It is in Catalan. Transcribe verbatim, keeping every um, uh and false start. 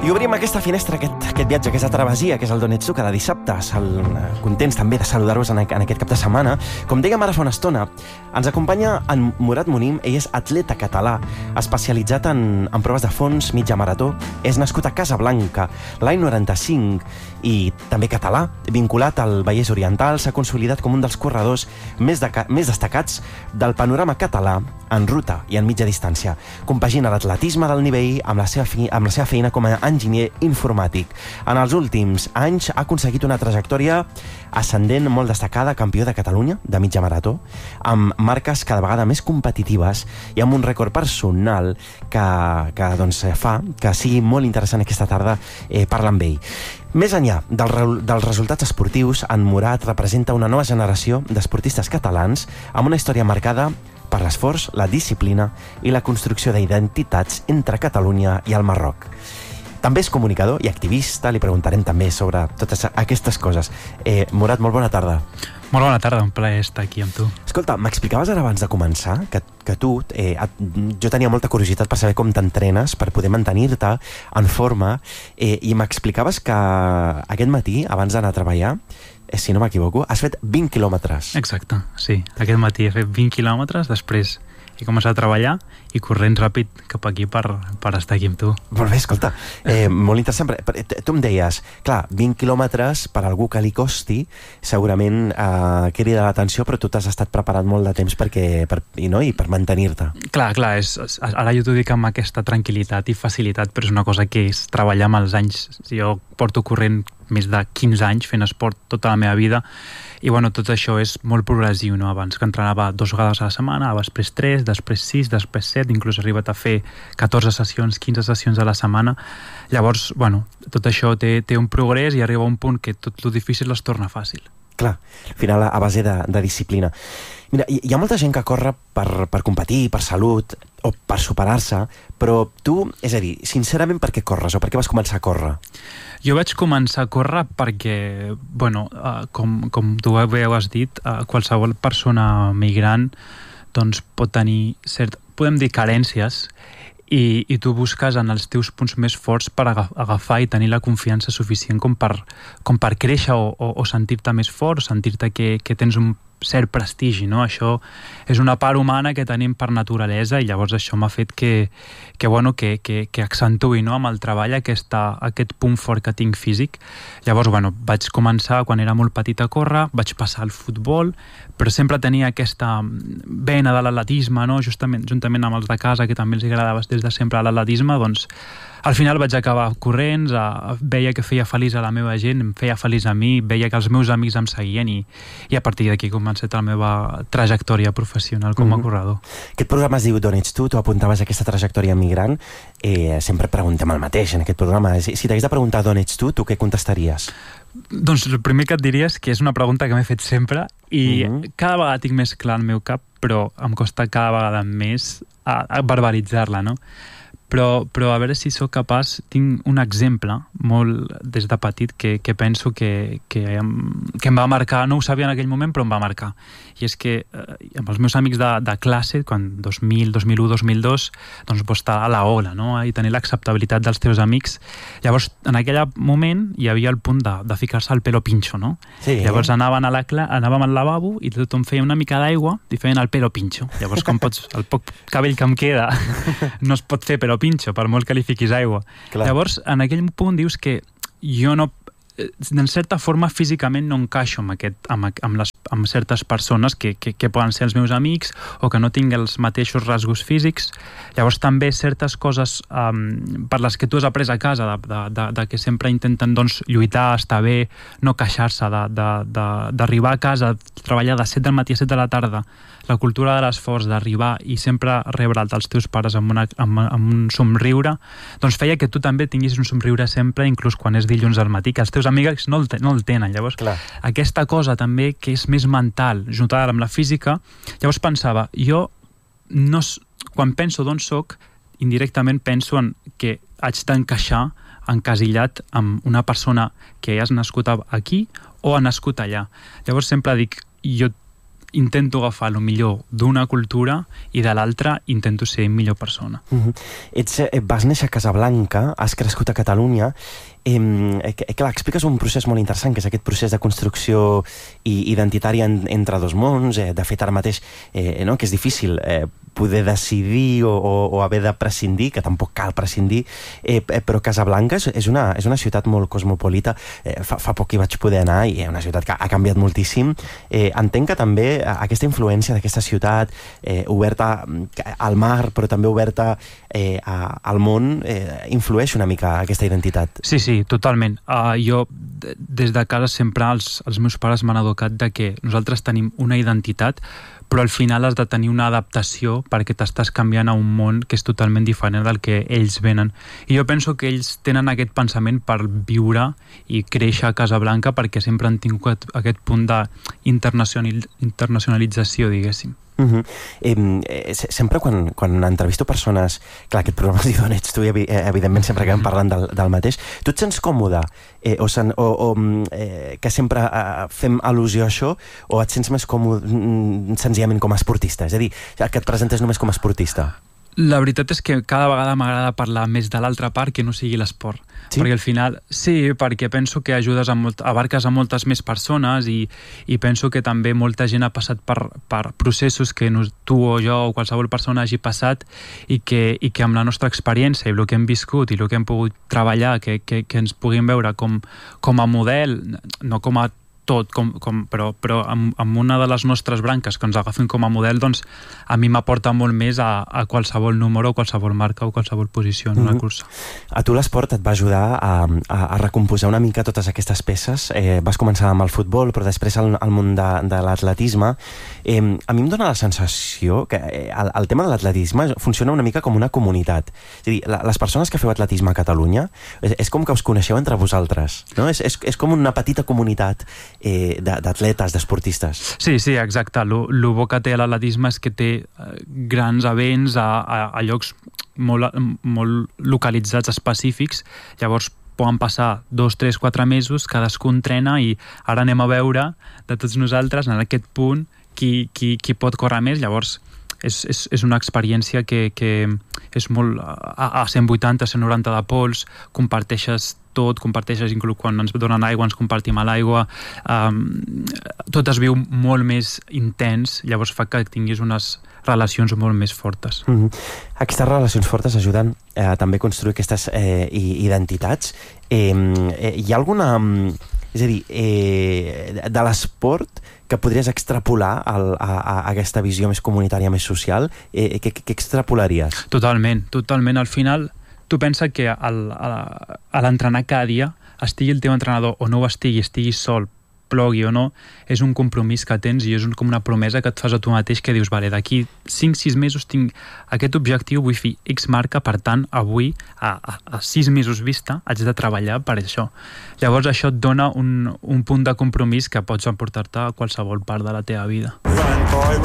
I obrim aquesta finestra, aquest, aquest viatge, aquesta travessia, que és el D'on ets tu, cada dissabte. Sal, contents també de saludar-vos en, en aquest cap de setmana. Com dèiem ara fa una estona, ens acompanya en Murat Munim. Ell és atleta català, especialitzat en, en proves de fons, mitja marató. És nascut a Casablanca l'any noranta-cinc i també català, vinculat al Vallès Oriental. S'ha consolidat com un dels corredors més, de, més destacats del panorama català en ruta i en mitja distància. Compagina l'atletisme del nivell amb la seva, fi, amb la seva feina com a enginyer informàtic. En els últims anys ha aconseguit una trajectòria ascendent molt destacada, campió de Catalunya de mitja marató, amb marques cada vegada més competitives i amb un rècord personal que, que doncs, fa que sigui molt interessant aquesta tarda eh, parlar amb ell. Més enllà del, dels resultats esportius, en Murat representa una nova generació d'esportistes catalans amb una història marcada per l'esforç, la disciplina i la construcció d'identitats entre Catalunya i el Marroc. També és comunicador i activista, li preguntarem també sobre totes aquestes coses. Eh, Murat, molt bona tarda. Molt bona tarda, un plaer estar aquí amb tu. Escolta, m'explicaves ara abans de començar que, que tu, eh, jo tenia molta curiositat per saber com t'entrenes per poder mantenir-te en forma, eh, i m'explicaves que aquest matí, abans d'anar a treballar, eh, si no m'equivoco, has fet vint quilòmetres. Exacte, sí. Aquest matí he fet vint quilòmetres, després he començat a treballar i corrent ràpid cap aquí per, per estar aquí amb tu. Molt bé, escolta, eh, molt interessant. Tu em deies, clar, vint quilòmetres per algú que li costi, segurament eh, crida l'atenció, però tu t'has estat preparat molt de temps perquè, per, i, no? I per mantenir-te. Clar, clar, és, ara jo t'ho dic amb aquesta tranquil·litat i facilitat, però és una cosa que és treballar amb els anys. Jo porto corrent més de quinze anys fent esport tota la meva vida i bueno, tot això és molt progressiu, no? Abans que entrenava dos vegades a la setmana, després tres, després sis, després set, inclús he arribat a fer catorze sessions, quinze sessions a la setmana. Llavors, bueno, tot això té, té un progrés i arriba a un punt que tot lo difícil es torna fàcil. Clar, al final a base de, de disciplina. Mira, hi, hi ha molta gent que corre per, per competir, per salut o per superar-se, però tu, és a dir, sincerament, per què corres o per què vas començar a córrer? Jo vaig començar a córrer perquè, bueno, uh, com, com tu bé ho has dit, uh, qualsevol persona migrant doncs, pot tenir, cert, podem dir, carències i, i tu busques en els teus punts més forts per agafar i tenir la confiança suficient com per, com per créixer o, o, o sentir-te més fort, sentir-te que, que tens un cert prestigi, no? Això és una part humana que tenim per naturalesa i llavors això m'ha fet que, que, bueno, que, que, que accentui, no? Amb el treball aquesta, aquest punt fort que tinc físic. Llavors, bueno, vaig començar quan era molt petit a córrer, vaig passar al futbol, però sempre tenia aquesta vena de l'atletisme, no? Justament, juntament amb els de casa, que també els agradava des de sempre l'atletisme, doncs al final vaig acabar corrents, a, veia que feia feliç a la meva gent, em feia feliç a mi, veia que els meus amics em seguien i, i a partir d'aquí he començat la meva trajectòria professional com a mm-hmm. corredor. Aquest programa es diu D'on ets tu, tu apuntaves a aquesta trajectòria migrant, eh, sempre preguntem el mateix en aquest programa. Si, si t'hagués de preguntar d'on ets tu, tu què contestaries? Doncs el primer que et diria és que és una pregunta que m'he fet sempre i mm-hmm. cada vegada tinc més clar el meu cap, però em costa cada vegada més a, a verbalitzar-la, no? Però, però a veure si sóc capaç, tinc un exemple molt des de petit que, que penso que, que, em, que em va marcar, no ho sabia en aquell moment, però em va marcar. I és que eh, amb els meus amics de, de classe, quan dos mil, dos mil u, dos mil dos, doncs pots estar a la ola, no? I tenir l'acceptabilitat dels teus amics. Llavors, en aquell moment hi havia el punt de, de ficar-se al pelo pincho, no? Sí. Llavors anaven a la, anàvem al lavabo i tothom feia una mica d'aigua i feien el pelo pincho. Llavors, com pots, el poc cabell que em queda no es pot fer pelo pincho, per molt que li fiquis aigua. Clar. Llavors, en aquell punt dius que jo no, en certa forma físicament no encaixo amb, aquest, amb, amb, les, amb certes persones que, que, que poden ser els meus amics o que no tinguin els mateixos rasgos físics. Llavors també certes coses um, per les que tu has après a casa, de, de, de, de que sempre intenten doncs, lluitar, estar bé, no queixar-se, d'arribar a casa, treballar de set del matí a set de la tarda, la cultura de l'esforç, d'arribar i sempre rebre dels teus pares amb, una, amb, amb un somriure, doncs feia que tu també tinguis un somriure sempre, inclús quan és dilluns al matí, que els teus amics no el, no el tenen. Llavors, clar, aquesta cosa també que és més mental, juntada amb la física, llavors pensava, jo no, quan penso d'on soc, indirectament penso en que haig d'encaixar encasillat amb una persona que has nascut aquí o ha nascut allà. Llavors sempre dic, jo intento agafar el millor d'una cultura i de l'altra intento ser millor persona. Mm-hmm. Ets, eh, vas néixer a Casablanca, has crescut a Catalunya. Eh, eh, clar, expliques un procés molt interessant, que és aquest procés de construcció i, identitària en, entre dos mons. Eh, de fet, ara mateix, eh, no, que és difícil eh, poder decidir o, o, o haver de prescindir, que tampoc cal prescindir, eh, però Casablanca és una, és una ciutat molt cosmopolita. Eh, fa, fa poc hi vaig poder anar i és una ciutat que ha canviat moltíssim. Eh, entenc que també aquesta influència d'aquesta ciutat eh, oberta al mar, però també oberta eh, a, al món, eh, influeix una mica aquesta identitat. Sí, sí, totalment. Uh, jo, des de casa, sempre els, els meus pares m'han educat de que nosaltres tenim una identitat, però al final has de tenir una adaptació perquè t'estàs canviant a un món que és totalment diferent del que ells venen. I jo penso que ells tenen aquest pensament per viure i créixer a Casablanca perquè sempre han tingut aquest punt d'internacionalització, diguéssim. Uh-huh. eh, sempre quan, quan entrevisto persones, clar, aquest programa es diu On ets tu i evidentment sempre acabem parlant del, del mateix, tu et sents còmode eh, o, sen, o, o eh, que sempre eh, fem al·lusió a això, o et sents més còmode mm, senzillament com a esportista, és a dir, que et presentes només com a esportista? La veritat és que cada vegada m'agrada parlar més de l'altra part que no sigui l'esport. Sí? Perquè al final, sí, perquè penso que ajudes a molt, abarques a moltes més persones i, i penso que també molta gent ha passat per, per processos que no, tu o jo o qualsevol persona hagi passat i que, i que amb la nostra experiència i el que hem viscut i el que hem pogut treballar, que, que, que ens puguin veure com, com a model, no com a tot, com, com, però, però amb, amb una de les nostres branques que ens agafin com a model, doncs a mi m'aporta molt més a, a qualsevol número, qualsevol marca o qualsevol posició en una mm-hmm. cursa. A tu l'esport et va ajudar a, a, a recomposar una mica totes aquestes peces. Eh, vas començar amb el futbol, però després al, al món de, de l'atletisme. Eh, a mi em dóna la sensació que eh, el, el tema de l'atletisme funciona una mica com una comunitat. És a dir, la, les persones que feu atletisme a Catalunya és, és com que us coneixeu entre vosaltres, no? És, és, és com una petita comunitat Eh, d'atletes, d'esportistes. Sí, sí, exacte. Lo, lo bo que té l'atletisme és que té eh, grans events a, a, a llocs molt, molt localitzats, específics. Llavors poden passar dos, tres, quatre mesos, cadascú entrena i ara anem a veure de tots nosaltres en aquest punt qui, qui, qui pot córrer més. Llavors és, és, és una experiència que, que és molt a, a cent vuitanta, cent noranta de pols, comparteixes tot, comparteixes inclús quan ens donen aigua, ens compartim a l'aigua, um, tot es viu molt més intens, llavors fa que tinguis unes relacions molt més fortes. Mm-hmm. Aquestes relacions fortes ajuden eh, també a construir aquestes eh, identitats. Eh, eh, hi ha alguna... És a dir, eh, de l'esport que podries extrapolar al, a, a aquesta visió més comunitària, més social, eh, què, què extrapolaries? Totalment, totalment. Al final, tu pensa que al, a, a l'entrenar cada dia, estigui el teu entrenador o no ho estigui, estigui sol, plogui o no, és un compromís que tens i és un, com una promesa que et fas a tu mateix que dius, vale, d'aquí cinc sis mesos tinc aquest objectiu, vull fer X marca, per tant, avui, a, a, a sis mesos vista, haig de treballar per això. Llavors això et dona un, un punt de compromís que pots emportar-te a qualsevol part de la teva vida. Run, boy,